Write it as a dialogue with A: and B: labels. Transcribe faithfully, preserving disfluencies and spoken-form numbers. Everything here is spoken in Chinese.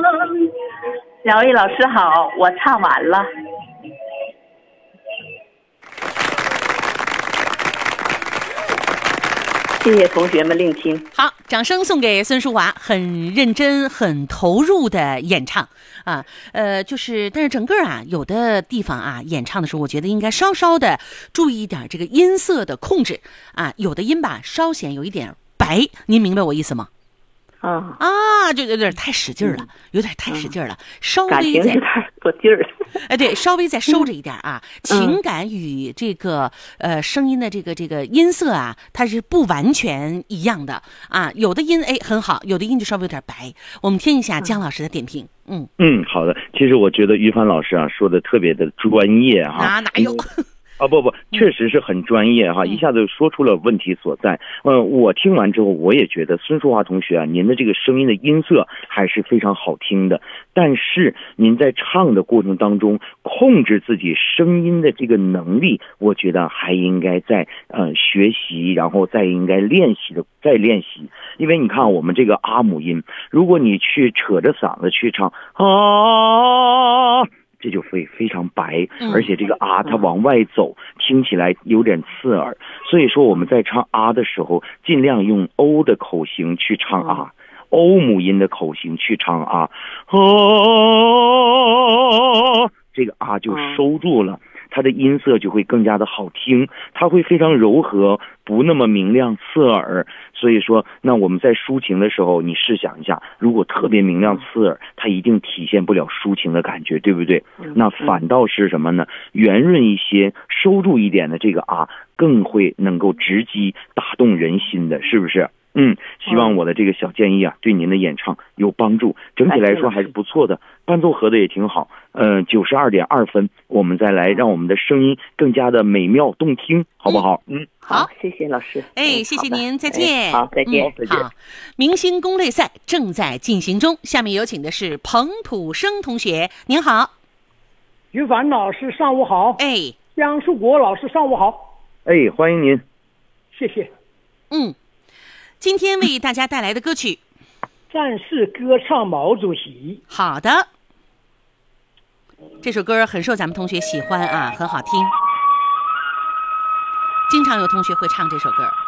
A: 小魏老师好，我唱完了。谢谢同学们聆听。
B: 好，掌声送给孙淑华，很认真、很投入的演唱啊。呃，就是，但是整个啊，有的地方啊，演唱的时候，我觉得应该稍稍的注意一点这个音色的控制啊。有的音吧，稍显有一点白，您明白我意思吗？
A: 啊
B: 啊，就有点太使劲了，有点太使劲了，稍微再
A: 多劲儿。
B: 哎，对，稍微再收着一点啊。情感与这个呃声音的这个这个音色啊，它是不完全一样的啊。有的音哎很好，有的音就稍微有点白。我们听一下姜老师的点评。嗯
C: 嗯，好的。其实我觉得于帆老师啊说的特别的专业哈。
B: 哪哪有？
C: 啊不不，确实是很专业哈，一下子说出了问题所在。呃，我听完之后，我也觉得孙淑华同学啊，您的这个声音的音色还是非常好听的。但是您在唱的过程当中，控制自己声音的这个能力，我觉得还应该再呃学习，然后再应该练习的再练习。因为你看我们这个啊母音，如果你去扯着嗓子去唱啊，这就会非常白，而且这个啊它往外走，听起来有点刺耳。所以说我们在唱啊的时候，尽量用欧的口型去唱啊，欧母音的口型去唱啊，哦，这个啊就收住了，它的音色就会更加的好听，它会非常柔和，不那么明亮刺耳。所以说那我们在抒情的时候，你试想一下，如果特别明亮刺耳，它一定体现不了抒情的感觉，对不对？那反倒是什么呢？圆润一些收住一点的这个啊，更会能够直击打动人心的，是不是？嗯，希望我的这个小建议啊，对您的演唱有帮助。整体来说还是不错的，伴奏合的也挺好。嗯、呃，九十二点二分，我们再来让我们的声音更加的美妙动听，好不好？嗯，
A: 好，谢谢老师。
B: 哎，谢谢您，再见。
A: 好，再见，
B: 再见。好，明星攻略赛正在进行中，下面有请的是彭土生同学，您好。
D: 于凡老师上午好。
B: 哎，
D: 江树国老师上午好。
C: 哎，欢迎您。
D: 谢谢。
B: 嗯。今天为大家带来的歌曲
D: 战士歌唱毛主席。
B: 好的，这首歌很受咱们同学喜欢啊，很好听，经常有同学会唱这首歌。